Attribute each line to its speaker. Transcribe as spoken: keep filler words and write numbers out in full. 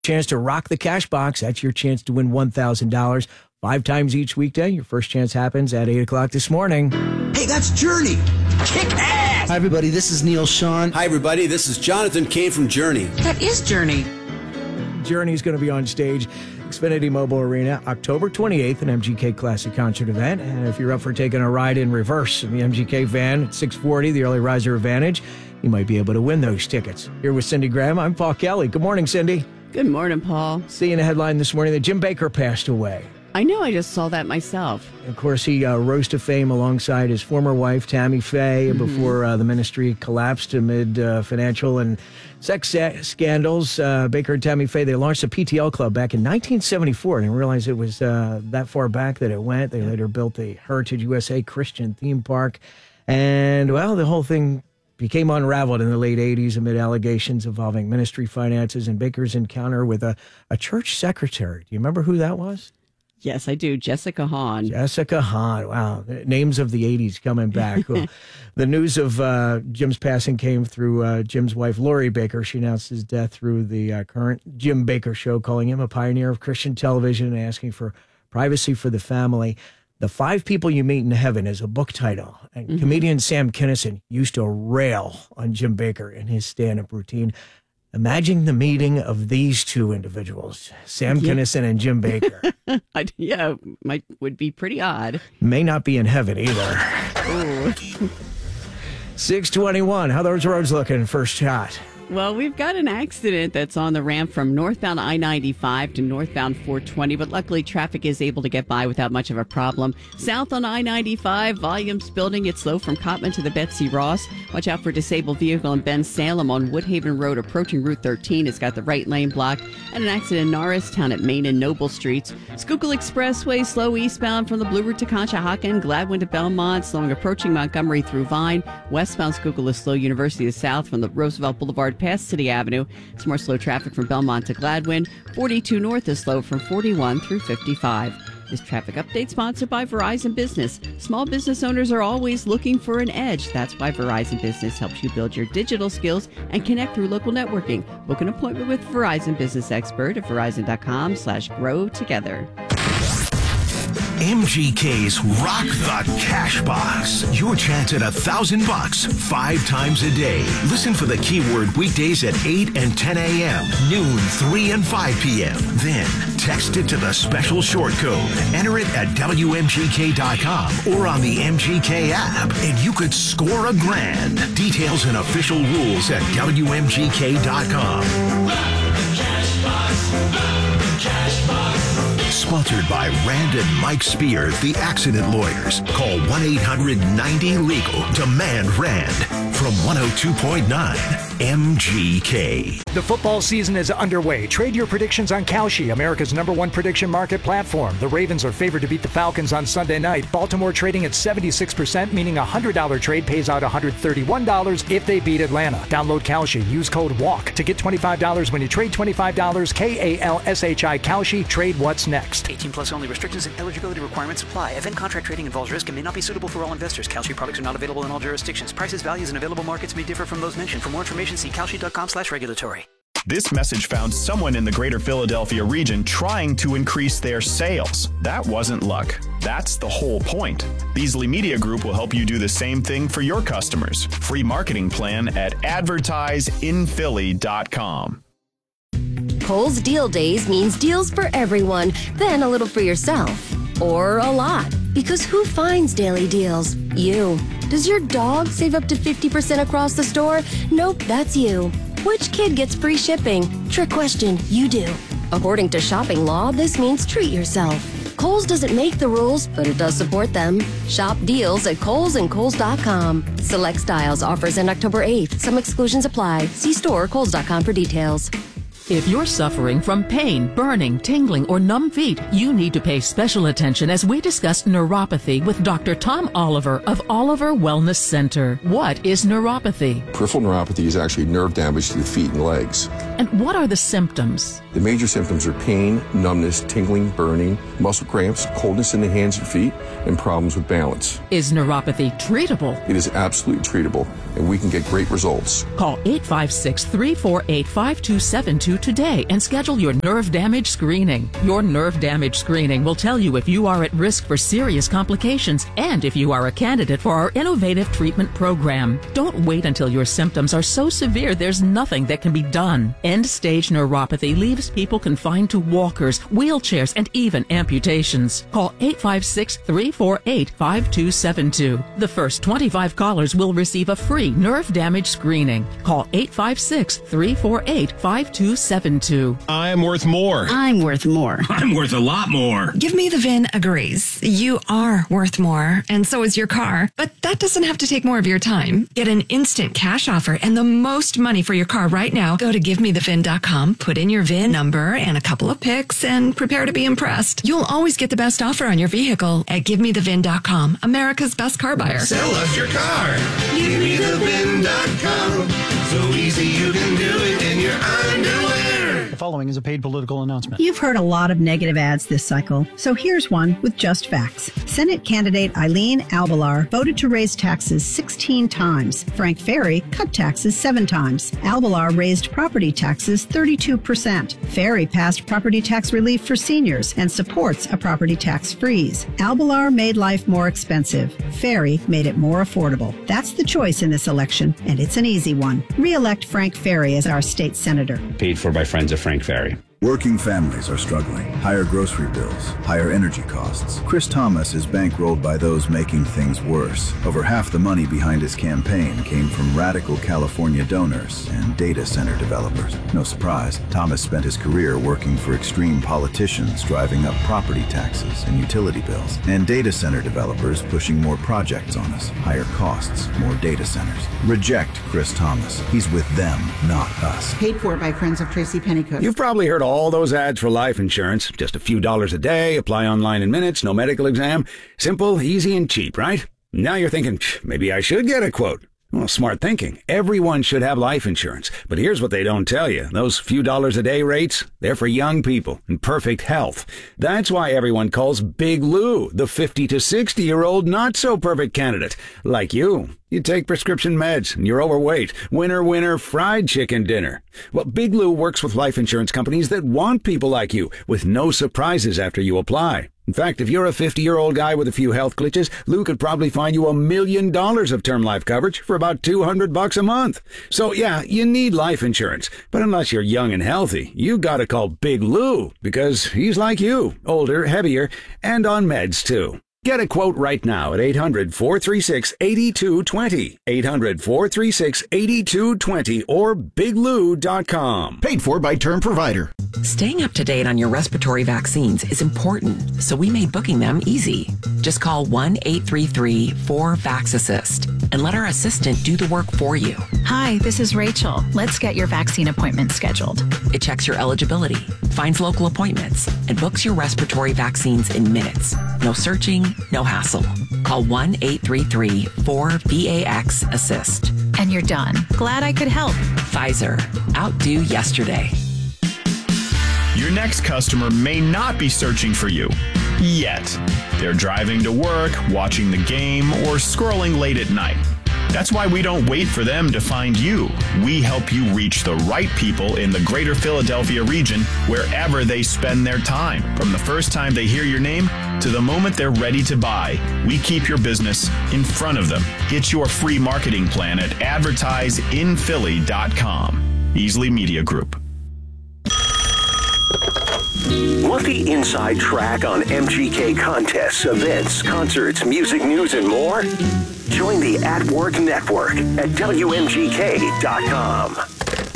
Speaker 1: Chance to rock the cash box. That's your chance to win one thousand dollars. Five times each weekday. Your first chance happens at eight o'clock this morning.
Speaker 2: Hey, that's Journey. Kick ass!
Speaker 3: Hi, everybody. This is Neil Sean.
Speaker 4: Hi, everybody. This is Jonathan Kane from Journey.
Speaker 5: That is Journey.
Speaker 1: Journey's going to be on stage, Xfinity Mobile Arena, October twenty-eighth, an M G K Classic concert event. And if you're up for taking a ride in reverse in the M G K van at six forty, the Early Riser Advantage, you might be able to win those tickets. Here with Cindy Graham, I'm Paul Kelly. Good morning, Cindy.
Speaker 5: Good morning, Paul.
Speaker 1: Seeing a headline this morning that Jim Bakker passed away.
Speaker 5: I know, I just saw that myself.
Speaker 1: Of course, he uh, rose to fame alongside his former wife, Tammy Faye, mm-hmm. before uh, the ministry collapsed amid uh, financial and sex sa- scandals. Uh, Bakker and Tammy Faye, they launched a P T L club back in nineteen seventy-four. I didn't realize it was uh, that far back that it went. They later built the Heritage U S A Christian theme park. And, well, the whole thing became unraveled in the late eighties amid allegations involving ministry finances and Bakker's encounter with a, a church secretary. Do you remember who that was?
Speaker 5: Yes, I do. Jessica Hahn.
Speaker 1: Jessica Hahn. Wow. Names of the eighties coming back. Well, the news of uh, Jim's passing came through uh, Jim's wife, Lori Bakker. She announced his death through the uh, current Jim Bakker Show, calling him a pioneer of Christian television and asking for privacy for the family. The Five People You Meet in Heaven is a book title. And mm-hmm. comedian Sam Kinison used to rail on Jim Bakker in his stand-up routine. Imagine the meeting of these two individuals, Sam yeah. Kinison and Jim Bakker.
Speaker 5: I, yeah, might would be pretty odd.
Speaker 1: May not be in heaven either. six twenty-one, how those roads looking? First shot.
Speaker 5: Well, we've got an accident that's on the ramp from northbound I ninety-five to northbound four twenty, but luckily traffic is able to get by without much of a problem. South on I ninety-five, volumes building. It's slow from Cottman to the Betsy Ross. Watch out for disabled vehicle in Ben Salem on Woodhaven Road approaching Route thirteen. It's got the right lane blocked. And an accident in Norristown at Main and Noble Streets. Schuylkill Expressway slow eastbound from the Blue Route to Conshohocken, Gladwin to Belmont, slowing approaching Montgomery through Vine. Westbound Schuylkill is slow University to South from the Roosevelt Boulevard past City Avenue. It's more slow traffic from Belmont to Gladwin. forty-two North is slow from forty-one through fifty-five. This traffic update sponsored by Verizon Business. Small business owners are always looking for an edge. That's why Verizon Business helps you build your digital skills and connect through local networking. Book an appointment with Verizon Business Expert at verizon.com slash grow together.
Speaker 6: M G K's Rock the Cash Box. Your chance at a thousand bucks five times a day. Listen for the keyword weekdays at eight and ten a.m., noon, three and five p.m. Then text it to the special short code. Enter it at W M G K dot com or on the M G K app, and you could score a grand. Details and official rules at W M G K dot com. Rock the Cash Box. Rock the Cash Box. Sponsored by Rand and Mike Spear, the accident lawyers. Call one eight hundred ninety legal. Demand Rand. From one oh two point nine M G K.
Speaker 7: The football season is underway. Trade your predictions on Kalshi, America's number one prediction market platform. The Ravens are favored to beat the Falcons on Sunday night. Baltimore trading at seventy-six percent, meaning a one hundred dollars trade pays out one hundred thirty-one dollars if they beat Atlanta. Download Kalshi. Use code WALK to get twenty-five dollars when you trade twenty-five dollars. K A L S H I Kalshi. Trade what's next.
Speaker 8: eighteen plus only. Restrictions and eligibility requirements apply. Event contract trading involves risk and may not be suitable for all investors. Kalshi products are not available in all jurisdictions. Prices, values, and available markets may differ from those mentioned. For more information, see kalshi.com slash regulatory.
Speaker 9: This message found someone in the greater Philadelphia region trying to increase their sales. That wasn't luck. That's the whole point. Beasley Media Group will help you do the same thing for your customers. Free marketing plan at advertise in philly dot com.
Speaker 10: Kohl's Deal Days means deals for everyone, then a little for yourself. Or a lot. Because who finds daily deals? You. Does your dog save up to fifty percent across the store? Nope, that's you. Which kid gets free shipping? Trick question, you do. According to shopping law, this means treat yourself. Kohl's doesn't make the rules, but it does support them. Shop deals at Kohl's and Kohl's dot com. Select styles offers end October eighth. Some exclusions apply. See store or Kohl's dot com for details.
Speaker 11: If you're suffering from pain, burning, tingling, or numb feet, you need to pay special attention as we discuss neuropathy with Doctor Tom Oliver of Oliver Wellness Center. What is neuropathy?
Speaker 12: Peripheral neuropathy is actually nerve damage to the feet and legs.
Speaker 11: And what are the symptoms?
Speaker 12: The major symptoms are pain, numbness, tingling, burning, muscle cramps, coldness in the hands and feet, and problems with balance.
Speaker 11: Is neuropathy treatable?
Speaker 12: It is absolutely treatable, and we can get great results.
Speaker 11: Call eight five six, three four eight, five two seven two today and schedule your nerve damage screening. Your nerve damage screening will tell you if you are at risk for serious complications and if you are a candidate for our innovative treatment program. Don't wait until your symptoms are so severe there's nothing that can be done. End-stage neuropathy leaves people confined to walkers, wheelchairs, and even amputations. Call eight five six, three four eight, five two seven two. The first twenty-five callers will receive a free nerve damage screening. Call eight five six, three four eight, five two seven two.
Speaker 13: I'm worth more.
Speaker 14: I'm worth more.
Speaker 13: I'm worth a lot more.
Speaker 15: Give Me the V I N agrees. You are worth more, and so is your car. But that doesn't have to take more of your time. Get an instant cash offer and the most money for your car right now. Go to give me the V I N dot com, put in your V I N number and a couple of pics, and prepare to be impressed. You'll always get the best offer on your vehicle at give me the V I N dot com, America's best car buyer.
Speaker 6: Sell us your car. give me the V I N dot com. So easy you can do it in your underwear.
Speaker 16: The following is a paid political announcement.
Speaker 14: You've heard a lot of negative ads this cycle, so here's one with just facts. Senate candidate Eileen Albalar voted to raise taxes sixteen times. Frank Ferry cut taxes seven times. Albalar raised property taxes thirty-two percent. Ferry passed property tax relief for seniors and supports a property tax freeze. Albalar made life more expensive. Ferry made it more affordable. That's the choice in this election, and it's an easy one. Re-elect Frank Ferry as our state senator.
Speaker 17: Paid for by friends of Frank Ferry.
Speaker 18: Working families are struggling. Higher grocery bills, higher energy costs. Chris Thomas is bankrolled by those making things worse. Over half the money behind his campaign came from radical California donors and data center developers. No surprise, Thomas spent his career working for extreme politicians driving up property taxes and utility bills, and data center developers pushing more projects on us, higher costs, more data centers. Reject Chris Thomas. He's with them, not us.
Speaker 19: Paid for by friends of Tracy Pennycook.
Speaker 20: You've probably heard all all those ads for life insurance. Just a few dollars a day, apply online in minutes, no medical exam. Simple, easy, and cheap, right? Now you're thinking, maybe I should get a quote. Well, smart thinking. Everyone should have life insurance. But here's what they don't tell you. Those few dollars a day rates, they're for young people in perfect health. That's why everyone calls Big Lou the fifty to sixty-year-old not-so-perfect candidate. Like you. You take prescription meds, and you're overweight. Winner, winner, fried chicken dinner. Well, Big Lou works with life insurance companies that want people like you, with no surprises after you apply. In fact, if you're a fifty-year-old guy with a few health glitches, Lou could probably find you a million dollars of term life coverage for about two hundred bucks a month. So yeah, you need life insurance. But unless you're young and healthy, you gotta call Big Lou, because he's like you, older, heavier, and on meds too. Get a quote right now at eight hundred, four three six, eight two two zero, eight hundred, four three six, eight two two zero, or big lou dot com.
Speaker 6: Paid for by Term Provider.
Speaker 21: Staying up to date on your respiratory vaccines is important, so we made booking them easy. Just call one eight three three, four, vax assist and let our assistant do the work for you.
Speaker 22: Hi, this is Rachel. Let's get your vaccine appointment scheduled.
Speaker 21: It checks your eligibility, finds local appointments, and books your respiratory vaccines in minutes. No searching, no hassle. Call one eight three three, four, vax assist.
Speaker 22: And you're done. Glad I could help.
Speaker 21: Pfizer. Outdo yesterday.
Speaker 9: Your next customer may not be searching for you yet. They're driving to work, watching the game, or scrolling late at night. That's why we don't wait for them to find you. We help you reach the right people in the greater Philadelphia region wherever they spend their time. From the first time they hear your name to the moment they're ready to buy, we keep your business in front of them. Get your free marketing plan at advertise in philly dot com. Easley Media Group.
Speaker 6: Want the inside track on M G K contests, events, concerts, music news, and more? Join the At Work Network at W M G K dot com.